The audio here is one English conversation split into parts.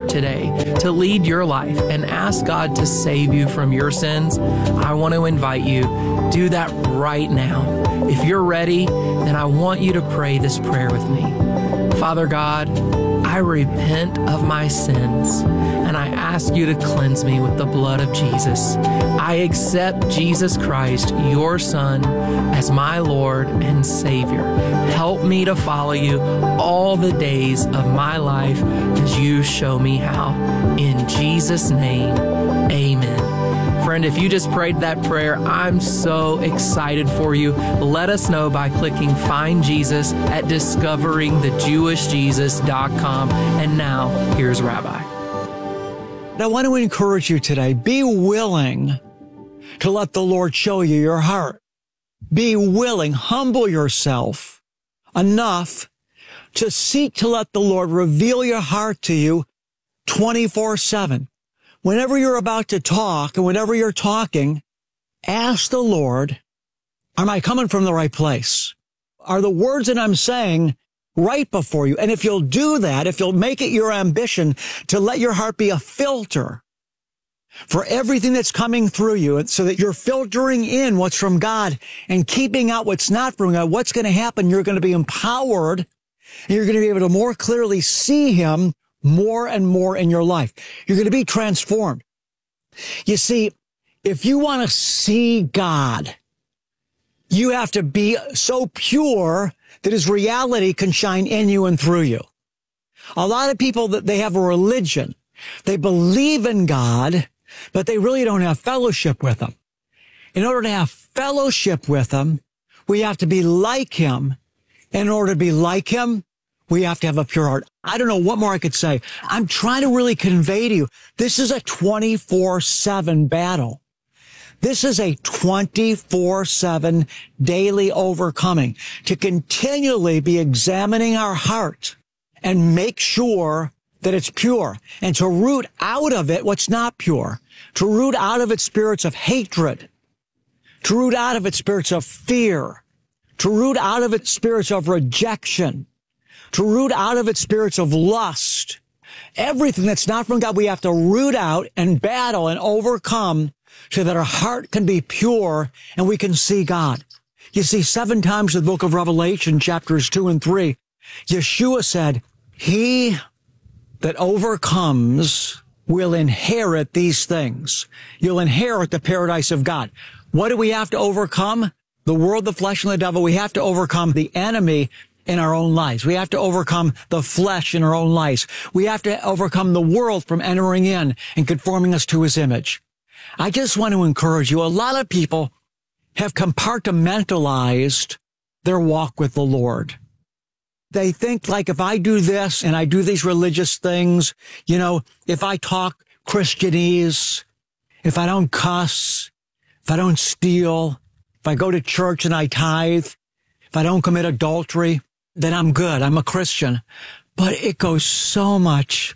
today to lead your life and ask God to save you from your sins, I want to invite you, do that right now. If you're ready, then I want you to pray this prayer with me. Father God, I repent of my sins, and I ask you to cleanse me with the blood of Jesus. I accept Jesus Christ, your Son, as my Lord and Savior. Help me to follow you all the days of my life as you show me how. In Jesus' name, amen. Friend, if you just prayed that prayer, I'm so excited for you. Let us know by clicking Find Jesus at discoveringthejewishjesus.com. And now, here's Rabbi. I want to encourage you today, be willing to let the Lord show you your heart. Be willing, humble yourself enough to seek to let the Lord reveal your heart to you 24/7. Whenever you're about to talk and whenever you're talking, ask the Lord, am I coming from the right place? Are the words that I'm saying right before you? And if you'll do that, if you'll make it your ambition to let your heart be a filter for everything that's coming through you, so that you're filtering in what's from God and keeping out what's not from God, what's going to happen? You're going to be empowered, and you're going to be able to more clearly see Him more and more in your life. You're going to be transformed. You see, if you want to see God, you have to be so pure that His reality can shine in you and through you. A lot of people, that they have a religion. They believe in God, but they really don't have fellowship with Him. In order to have fellowship with Him, we have to be like Him. In order to be like Him, we have to have a pure heart. I don't know what more I could say. I'm trying to really convey to you, this is a 24/7 battle. This is a 24/7 daily overcoming, to continually be examining our heart and make sure that it's pure, and to root out of it what's not pure, to root out of it spirits of hatred, to root out of it spirits of fear, to root out of it spirits of rejection, to root out of it spirits of lust. Everything that's not from God, we have to root out and battle and overcome so that our heart can be pure and we can see God. You see, 7 times in the book of Revelation, chapters 2 and 3, Yeshua said, he that overcomes will inherit these things. You'll inherit the paradise of God. What do we have to overcome? The world, the flesh, and the devil. We have to overcome the enemy in our own lives. We have to overcome the flesh in our own lives. We have to overcome the world from entering in and conforming us to His image. I just want to encourage you. A lot of people have compartmentalized their walk with the Lord. They think, like, if I do this and I do these religious things, if I talk Christianese, if I don't cuss, if I don't steal, if I go to church and I tithe, if I don't commit adultery, then I'm good. I'm a Christian. But it goes so much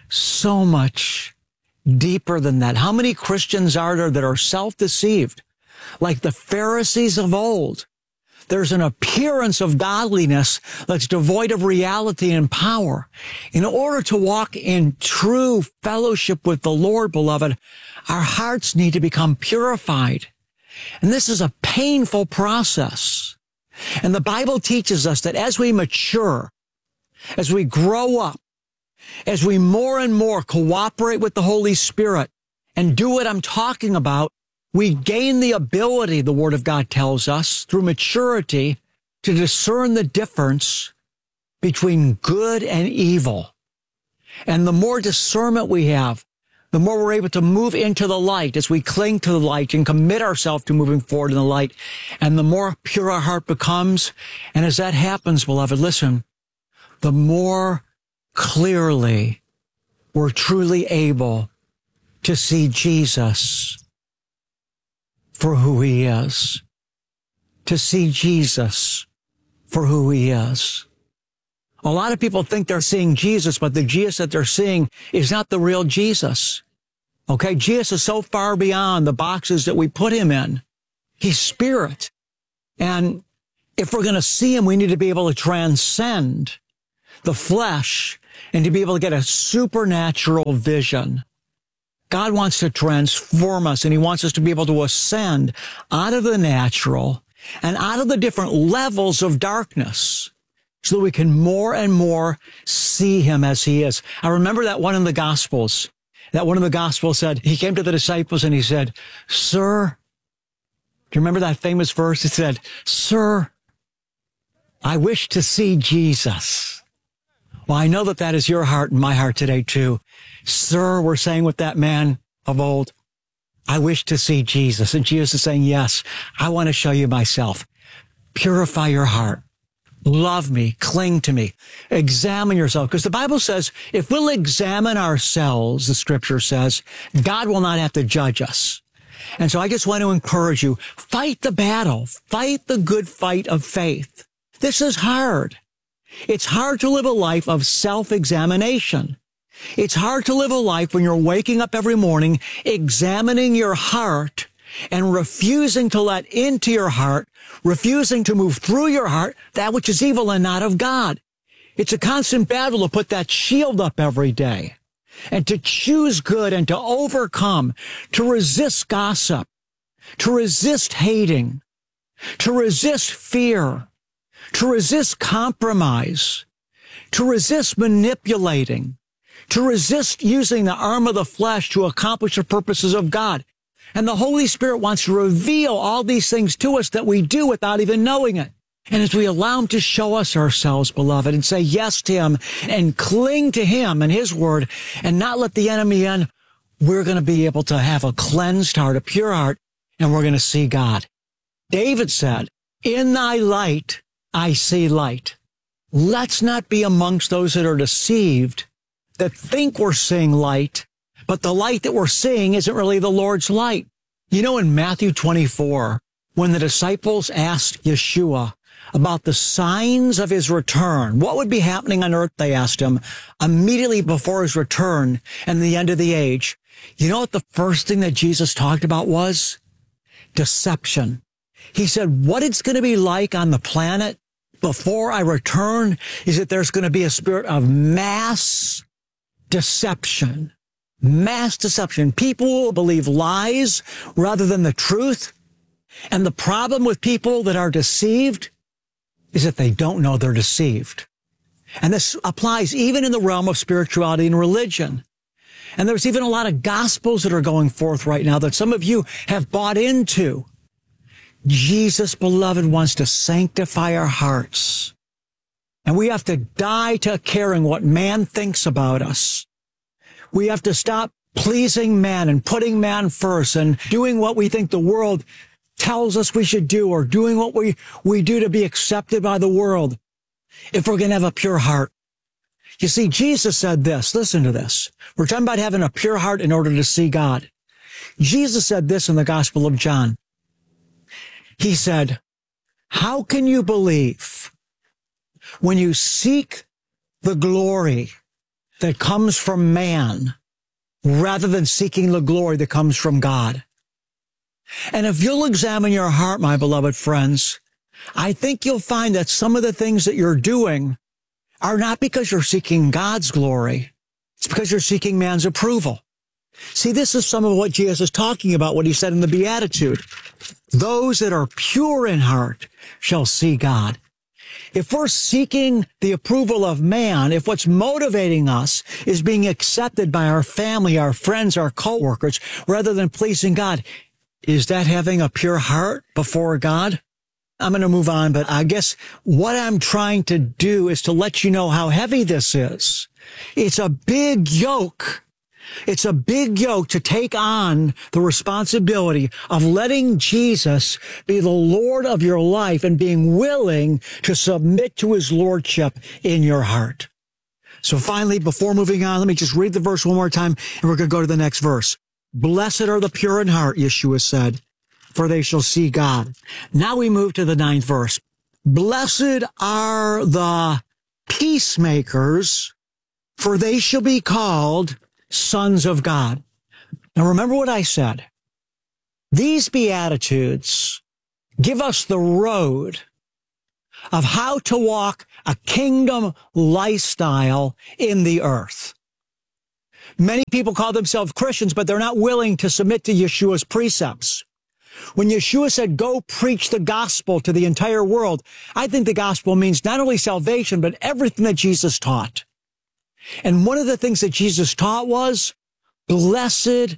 deeper than that. How many Christians are there that are self-deceived? Like the Pharisees of old. There's an appearance of godliness that's devoid of reality and power. In order to walk in true fellowship with the Lord, beloved, our hearts need to become purified. And this is a painful process. And the Bible teaches us that as we mature, as we grow up, as we more and more cooperate with the Holy Spirit and do what I'm talking about, we gain the ability, the Word of God tells us, through maturity, to discern the difference between good and evil. And the more discernment we have, the more we're able to move into the light as we cling to the light and commit ourselves to moving forward in the light. And the more pure our heart becomes. And as that happens, beloved, listen, the more clearly we're truly able to see Jesus for who He is. To see Jesus for who He is. A lot of people think they're seeing Jesus, but the Jesus that they're seeing is not the real Jesus. Okay? Jesus is so far beyond the boxes that we put Him in. He's spirit. And if we're going to see Him, we need to be able to transcend the flesh and to be able to get a supernatural vision. God wants to transform us, and he wants us to be able to ascend out of the natural and out of the different levels of darkness so that we can more and more see him as he is. I remember that one in the Gospels. That one in the Gospels said, he came to the disciples and he said, "Sir," do you remember that famous verse? It said, "Sir, I wish to see Jesus." Well, I know that that is your heart and my heart today too. Sir, we're saying with that man of old, I wish to see Jesus. And Jesus is saying, yes, I want to show you myself. Purify your heart. Love me. Cling to me. Examine yourself. Because the Bible says, if we'll examine ourselves, the scripture says, God will not have to judge us. And so I just want to encourage you, fight the battle. Fight the good fight of faith. This is hard. It's hard to live a life of self-examination. It's hard to live a life when you're waking up every morning, examining your heart and refusing to let into your heart, refusing to move through your heart, that which is evil and not of God. It's a constant battle to put that shield up every day and to choose good and to overcome, to resist gossip, to resist hating, to resist fear, to resist compromise, to resist manipulating, to resist using the arm of the flesh to accomplish the purposes of God. And the Holy Spirit wants to reveal all these things to us that we do without even knowing it. And as we allow him to show us ourselves, beloved, and say yes to him and cling to him and his word and not let the enemy in, we're going to be able to have a cleansed heart, a pure heart, and we're going to see God. David said, "In thy light I see light." Let's not be amongst those that are deceived, that think we're seeing light, but the light that we're seeing isn't really the Lord's light. You know, in Matthew 24, when the disciples asked Yeshua about the signs of his return, what would be happening on earth, they asked him, immediately before his return and the end of the age. You know what the first thing that Jesus talked about was? Deception. He said, what it's going to be like on the planet before I return is that there's going to be a spirit of mass deception. Mass deception. People will believe lies rather than the truth. And the problem with people that are deceived is that they don't know they're deceived. And this applies even in the realm of spirituality and religion. And there's even a lot of gospels that are going forth right now that some of you have bought into. Jesus, beloved, wants to sanctify our hearts. And we have to die to caring what man thinks about us. We have to stop pleasing man and putting man first and doing what we think the world tells us we should do or doing what we do to be accepted by the world if we're going to have a pure heart. You see, Jesus said this. Listen to this. We're talking about having a pure heart in order to see God. Jesus said this in the Gospel of John. He said, how can you believe when you seek the glory that comes from man rather than seeking the glory that comes from God? And if you'll examine your heart, my beloved friends, I think you'll find that some of the things that you're doing are not because you're seeking God's glory. It's because you're seeking man's approval. See, this is some of what Jesus is talking about, what he said in the Beatitude. Those that are pure in heart shall see God. If we're seeking the approval of man, if what's motivating us is being accepted by our family, our friends, our coworkers, rather than pleasing God, is that having a pure heart before God? I'm going to move on, but I guess what I'm trying to do is to let you know how heavy this is. It's a big yoke. It's a big yoke to take on the responsibility of letting Jesus be the Lord of your life and being willing to submit to his lordship in your heart. So finally, before moving on, let me just read the verse one more time, and we're going to go to the next verse. Blessed are the pure in heart, Yeshua said, for they shall see God. Now we move to the 9th verse. Blessed are the peacemakers, for they shall be called sons of God. Now remember what I said. These Beatitudes give us the road of how to walk a kingdom lifestyle in the earth. Many people call themselves Christians, but they're not willing to submit to Yeshua's precepts. When Yeshua said, go preach the gospel to the entire world, I think the gospel means not only salvation, but everything that Jesus taught. And one of the things that Jesus taught was, blessed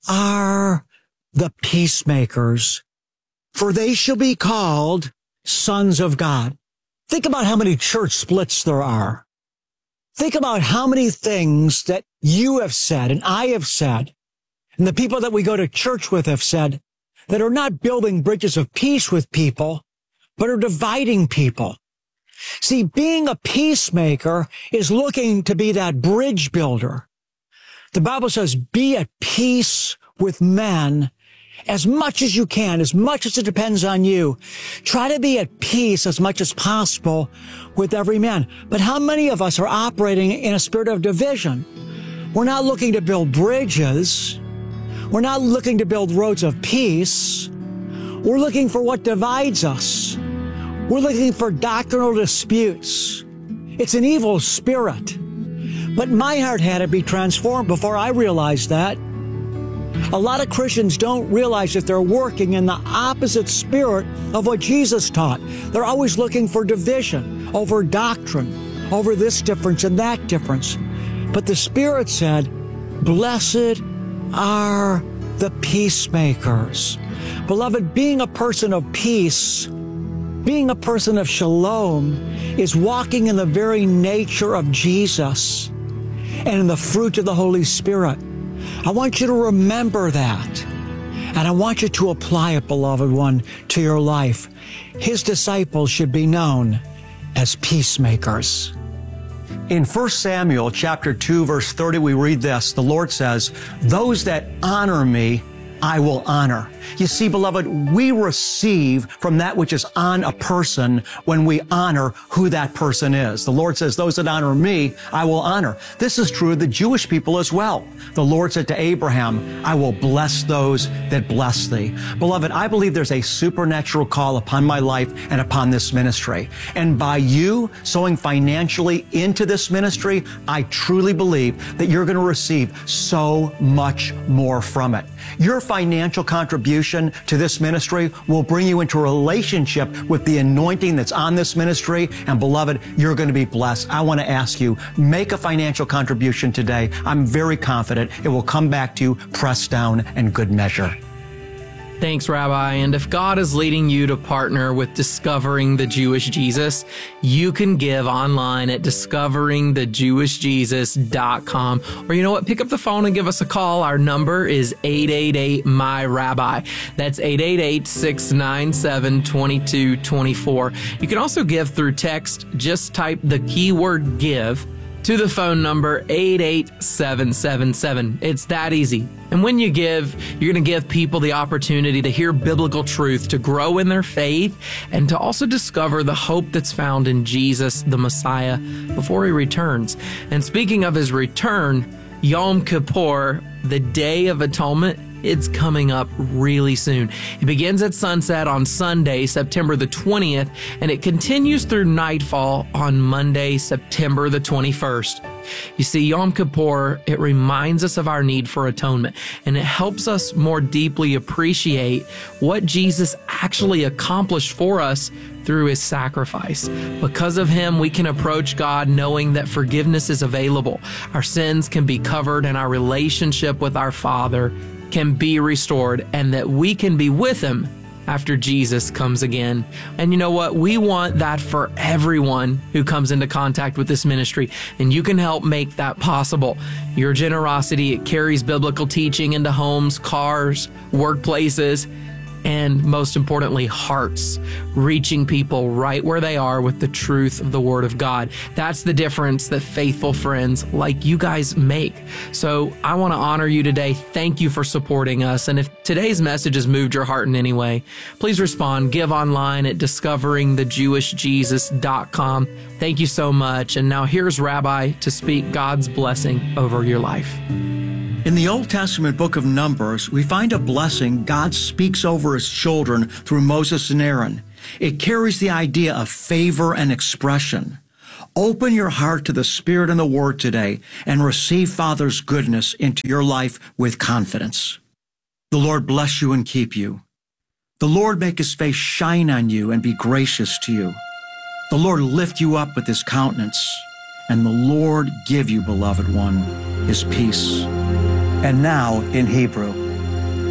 are the peacemakers, for they shall be called sons of God. Think about how many church splits there are. Think about how many things that you have said and I have said, and the people that we go to church with have said, that are not building bridges of peace with people, but are dividing people. See, being a peacemaker is looking to be that bridge builder. The Bible says, be at peace with men as much as you can, as much as it depends on you. Try to be at peace as much as possible with every man. But how many of us are operating in a spirit of division? We're not looking to build bridges. We're not looking to build roads of peace. We're looking for what divides us. We're looking for doctrinal disputes. It's an evil spirit. But my heart had to be transformed before I realized that. A lot of Christians don't realize that they're working in the opposite spirit of what Jesus taught. They're always looking for division over doctrine, over this difference and that difference. But the Spirit said, blessed are the peacemakers. Beloved, being a person of peace, being a person of shalom, is walking in the very nature of Jesus and in the fruit of the Holy Spirit. I want you to remember that. And I want you to apply it, beloved one, to your life. His disciples should be known as peacemakers. In 1 Samuel chapter 2, verse 30, we read this. The Lord says, those that honor me, I will honor. You see, beloved, we receive from that which is on a person when we honor who that person is. The Lord says, those that honor me, I will honor. This is true of the Jewish people as well. The Lord said to Abraham, I will bless those that bless thee. Beloved, I believe there's a supernatural call upon my life and upon this ministry. And by you sowing financially into this ministry, I truly believe that you're going to receive so much more from it. Your financial contribution to this ministry will bring you into a relationship with the anointing that's on this ministry. And beloved, you're going to be blessed. I want to ask you, make a financial contribution today. I'm very confident it will come back to you, pressed down and good measure. Thanks, Rabbi. And if God is leading you to partner with Discovering the Jewish Jesus, you can give online at discoveringthejewishjesus.com. Or you know what? Pick up the phone and give us a call. Our number is 888-MY-RABBI. That's 888-697-2224. You can also give through text. Just type the keyword give to the phone number 88777. It's that easy. And when you give, you're going to give people the opportunity to hear biblical truth, to grow in their faith, and to also discover the hope that's found in Jesus, the Messiah, before he returns. And speaking of his return, Yom Kippur, the Day of Atonement, it's coming up really soon. It begins at sunset on Sunday, September the 20th, and it continues through nightfall on Monday, September the 21st. You see, Yom Kippur, it reminds us of our need for atonement, and it helps us more deeply appreciate what Jesus actually accomplished for us through his sacrifice. Because of him, we can approach God knowing that forgiveness is available. Our sins can be covered, and our relationship with our Father can be restored, and that we can be with him after Jesus comes again. And you know what? We want that for everyone who comes into contact with this ministry, and you can help make that possible. Your generosity, it carries biblical teaching into homes, cars, workplaces, and most importantly, hearts, reaching people right where they are with the truth of the Word of God. That's the difference that faithful friends like you guys make. So I want to honor you today. Thank you for supporting us. And if today's message has moved your heart in any way, please respond. Give online at discoveringthejewishjesus.com. Thank you so much. And now here's Rabbi to speak God's blessing over your life. In the Old Testament book of Numbers, we find a blessing God speaks over his children through Moses and Aaron. It carries the idea of favor and expression. Open your heart to the Spirit and the Word today and receive Father's goodness into your life with confidence. The Lord bless you and keep you. The Lord make his face shine on you and be gracious to you. The Lord lift you up with his countenance, and the Lord give you, beloved one, his peace. And now in Hebrew.